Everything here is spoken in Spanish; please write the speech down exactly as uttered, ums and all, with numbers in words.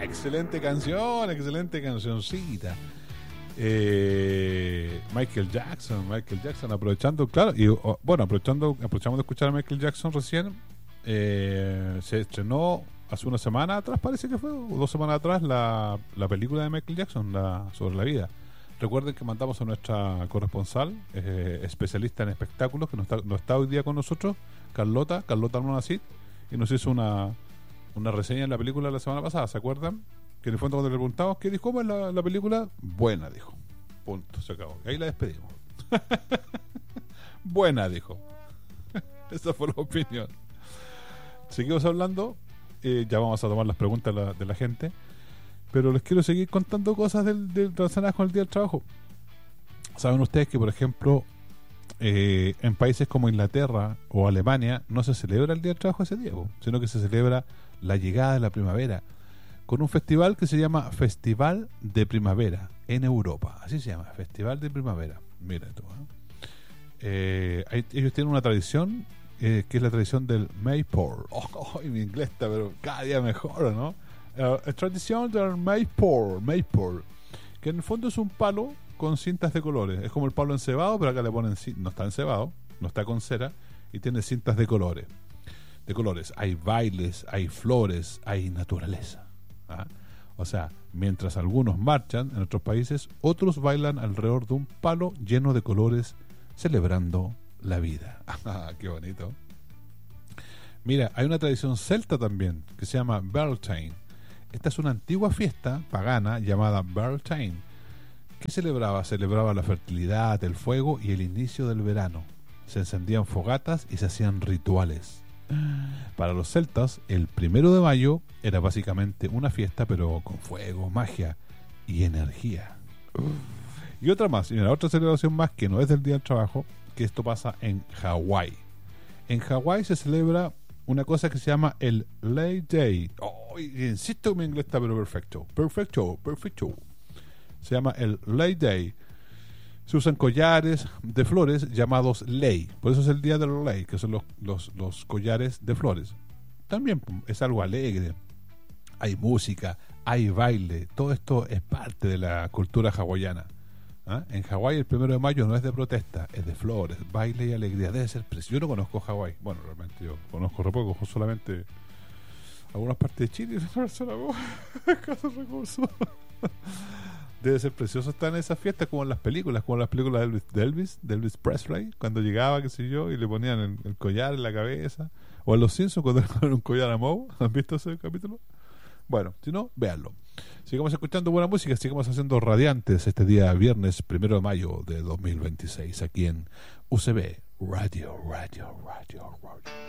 excelente canción, excelente cancioncita. Eh, Michael Jackson, Michael Jackson, aprovechando, claro, y oh, bueno, aprovechando, aprovechamos de escuchar a Michael Jackson recién. Eh, se estrenó hace una semana atrás, parece que fue, o dos semanas atrás, la, la película de Michael Jackson, la, sobre la vida. Recuerden que mandamos a nuestra corresponsal, eh, especialista en espectáculos, que no está, no está hoy día con nosotros, Carlota, Carlota Almonacid, y nos hizo una, una reseña en la película la semana pasada, ¿se acuerdan? Que en el fondo cuando le preguntamos qué dijo, ¿cómo es la, la película? Buena, dijo. Punto, se acabó. Y ahí la despedimos. Buena, dijo. Esa fue la opinión. Seguimos hablando, eh, ya vamos a tomar las preguntas de la, de la gente, pero les quiero seguir contando cosas del, del, relacionadas con el Día del Trabajo. ¿Saben ustedes que, por ejemplo, eh, en países como Inglaterra o Alemania no se celebra el Día del Trabajo ese día, sino que se celebra la llegada de la primavera, con un festival que se llama Festival de Primavera en Europa, así se llama, Festival de Primavera. Mira tú, ¿eh? Eh, hay, ellos tienen una tradición eh, que es la tradición del Maypole. Oh, oh, mi inglés está pero cada día mejor, ¿no? Uh, la tradición del Maypole, Maypole, que en el fondo es un palo con cintas de colores. Es como el palo encebado, pero acá le ponen, no está encebado, no está con cera, y tiene cintas de colores. De colores. Hay bailes, hay flores, hay naturaleza. ¿Ah? O sea, mientras algunos marchan en otros países, otros bailan alrededor de un palo lleno de colores, celebrando la vida. ¡Qué bonito! Mira, hay una tradición celta también que se llama Beltane. Esta es una antigua fiesta pagana llamada Beltane. ¿Qué celebraba? Celebraba la fertilidad, el fuego y el inicio del verano. Se encendían fogatas y se hacían rituales. Para los celtas, el primero de mayo era básicamente una fiesta, pero con fuego, magia y energía. Y otra más, y una otra celebración más que no es del Día del Trabajo, que esto pasa en Hawái. En Hawái se celebra una cosa que se llama el Lay Day. Oh, insisto que mi inglés está pero perfecto. Perfecto, perfecto. Se llama el Lay Day. Se usan collares de flores llamados lei. Por eso es el día de los lei, que son los, los, los collares de flores. También es algo alegre. Hay música, hay baile. Todo esto es parte de la cultura hawaiana. ¿Ah? En Hawái el primero de mayo no es de protesta, es de flores, baile y alegría. Debe ser precioso. Yo no conozco Hawái. Bueno, realmente yo conozco re poco, solamente algunas partes de Chile. Escasos recursos. Debe ser precioso estar en esas fiestas como en las películas, como en las películas de Elvis, de Elvis, de Elvis Presley, cuando llegaba, qué sé yo, y le ponían el, el collar en la cabeza. O en Los Simpsons cuando le ponen un collar a Moe. ¿Han visto ese capítulo? Bueno, si no, véanlo. Sigamos escuchando buena música, sigamos haciendo radiantes este día viernes primero de mayo de dos mil veintiséis aquí en U C B Radio, Radio, Radio, Radio.